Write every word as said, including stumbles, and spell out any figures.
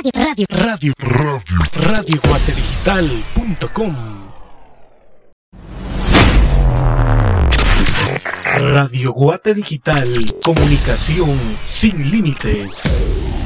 radio, radio, radio, radio, radio guatedigital punto com. Radio Guate Digital, comunicación sin límites.